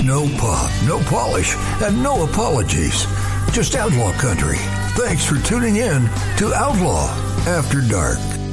No pop, no polish, and no apologies. Just outlaw country. Thanks for tuning in to Outlaw After Dark.